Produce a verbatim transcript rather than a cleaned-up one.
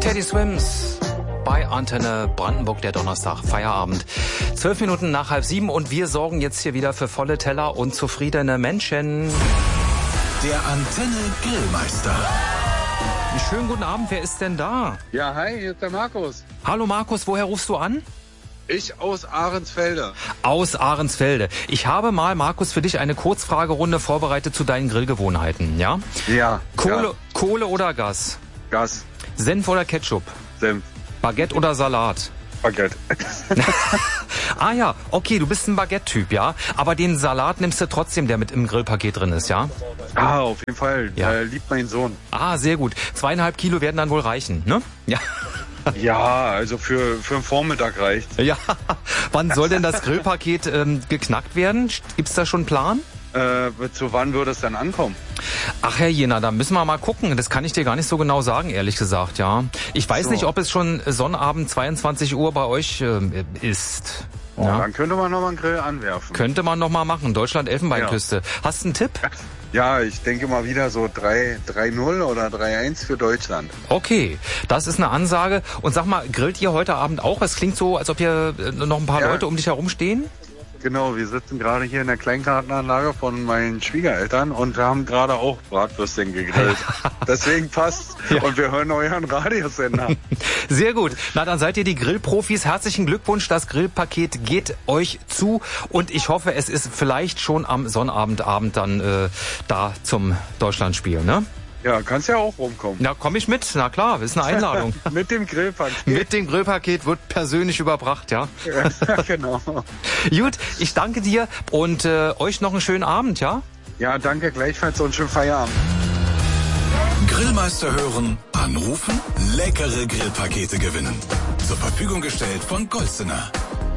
Teddy Swims bei Antenne Brandenburg, der Donnerstag, Feierabend. Zwölf Minuten nach halb sieben und wir sorgen jetzt hier wieder für volle Teller und zufriedene Menschen. Der Antenne Grillmeister. Schönen guten Abend, wer ist denn da? Ja, hi, hier ist der Markus. Hallo Markus, woher rufst du an? Ich aus Ahrensfelde. Aus Ahrensfelde. Ich habe mal, Markus, für dich eine Kurzfragerunde vorbereitet zu deinen Grillgewohnheiten, ja? Ja. Kohle, ja. Kohle oder Gas? Gas. Senf oder Ketchup? Senf. Baguette oder Salat? Baguette. Ah ja, okay, du bist ein Baguette-Typ, ja? Aber den Salat nimmst du trotzdem, der mit im Grillpaket drin ist, ja? Ah, auf jeden Fall. Ja. Äh, liebt mein Sohn. Ah, sehr gut. Zweieinhalb Kilo werden dann wohl reichen, ne? Ja. Ja, also für, für einen Vormittag reicht. Ja. Wann soll denn das Grillpaket ähm, geknackt werden? Gibt's da schon einen Plan? Äh, zu wann würde es dann ankommen? Ach Herr Jena, da müssen wir mal gucken. Das kann ich dir gar nicht so genau sagen, ehrlich gesagt, ja. Ich weiß So. nicht, ob es schon Sonnabend zweiundzwanzig Uhr bei euch äh, ist. Oh, Ja. Dann könnte man noch mal einen Grill anwerfen. Könnte man noch mal machen. Deutschland-Elfenbeinküste. Hast du einen Tipp? Ja, ich denke mal wieder so drei null oder drei eins für Deutschland. Okay, das ist eine Ansage. Und sag mal, grillt ihr heute Abend auch? Es klingt so, als ob hier äh, noch ein paar Ja. Leute um dich herum stehen. Genau, wir sitzen gerade hier in der Kleingartenanlage von meinen Schwiegereltern und wir haben gerade auch Bratwürstchen gegrillt. Deswegen passt. Ja. Und wir hören euren Radiosender. Sehr gut. Na, dann seid ihr die Grillprofis. Herzlichen Glückwunsch. Das Grillpaket geht euch zu. Und ich hoffe, es ist vielleicht schon am Sonnabendabend dann äh, da zum Deutschlandspiel, ne? Ja, kannst ja auch rumkommen. Na, komm ich mit. Na klar, ist eine Einladung. Mit dem Grillpaket. Mit dem Grillpaket wird persönlich überbracht, ja? Ja, genau. Gut, ich danke dir und äh, euch noch einen schönen Abend, ja? Ja, danke gleichfalls und schönen Feierabend. Grillmeister hören, anrufen, leckere Grillpakete gewinnen. Zur Verfügung gestellt von Golstener.